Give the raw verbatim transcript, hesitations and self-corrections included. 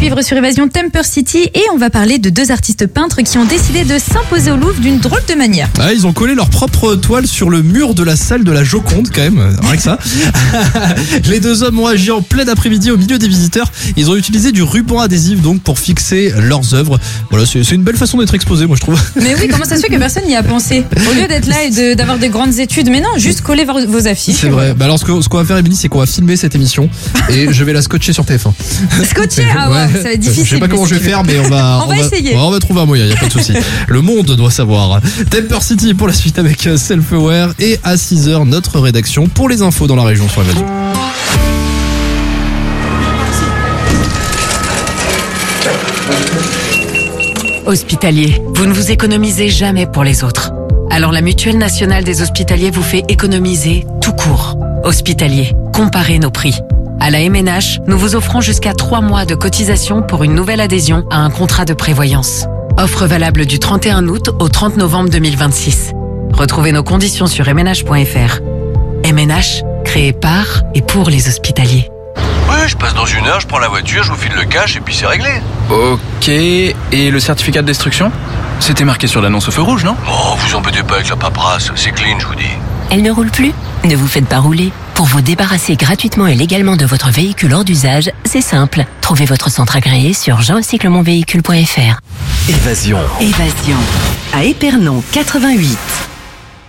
suivre sur Évasion Temper City et on va parler de deux artistes peintres qui ont décidé de s'imposer au Louvre d'une drôle de manière. Ah, ils ont collé leur propre toile sur le mur de la salle de la Joconde quand même, rien que ça. Les deux hommes ont agi en plein après-midi au milieu des visiteurs. Ils ont utilisé du ruban adhésif donc pour fixer leurs œuvres. Voilà, c'est, c'est une belle façon d'être exposé, moi je trouve. Mais oui, comment ça se fait que personne n'y a pensé? Au lieu d'être là et de, d'avoir des grandes études, mais non, juste coller vos, vos affiches. C'est vrai. Bah alors ce, que, ce qu'on va faire, Émilie, c'est qu'on va filmer cette émission et je vais la scotcher sur T F un. Scotcher, ah ouais, ça va être difficile. Je sais pas comment je vais faire, mais on va, on va essayer. Va, on va trouver un moyen, y a pas de souci. Le monde doit savoir. Temper City pour la suite avec Self-Aware et à six heures notre rédaction pour les infos dans la région sur Évasion. Hospitalier, vous ne vous économisez jamais pour les autres. Alors la Mutuelle Nationale des Hospitaliers vous fait économiser tout court. Hospitalier, comparez nos prix. À la M N H, nous vous offrons jusqu'à trois mois de cotisation pour une nouvelle adhésion à un contrat de prévoyance. Offre valable du trente et un août au trente novembre deux mille vingt-six. Retrouvez nos conditions sur m n h point f r. M N H, créé par et pour les hospitaliers. Ouais, je passe dans une heure, je prends la voiture, je vous file le cash et puis c'est réglé. Ok, et le certificat de destruction? C'était marqué sur l'annonce au feu rouge, non? Oh, vous embêtez pas avec la paperasse, c'est clean, je vous dis. Elle ne roule plus? Ne vous faites pas rouler. Pour vous débarrasser gratuitement et légalement de votre véhicule hors d'usage, c'est simple. Trouvez votre centre agréé sur jean recycle mon véhicule point f r. Évasion. Évasion. À Épernon quatre-vingt-huit.